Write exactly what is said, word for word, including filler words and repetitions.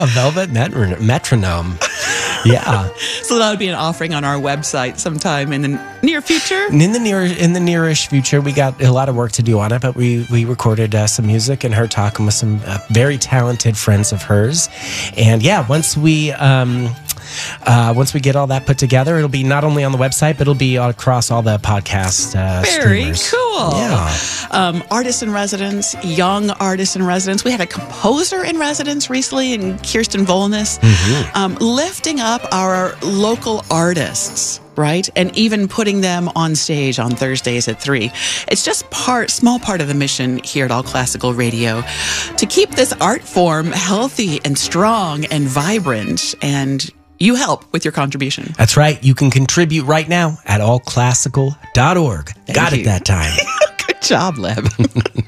A velvet metron- metronome. Yeah. So that would be an offering on our website sometime in the near future. In the near, in the nearish future, we got a lot of work to do on it, but we we recorded uh, some music and her talking with some uh, very talented friends of hers. And yeah, once we um, uh, once we get all that put together, it'll be not only on the website, but it'll be across all the podcast uh, Very streamers. cool. Yeah. Um, artists in residence, young artists in residence. We had a composer in residence recently, in Kirsten Volness, Mm-hmm. um, lifting up our local artists, right? And even putting them on stage on Thursdays at three. It's just part, small part of the mission here at All Classical Radio to keep this art form healthy and strong and vibrant. And you help with your contribution. That's right. You can contribute right now at all classical dot org. Got you. it that time. Good job, Leb.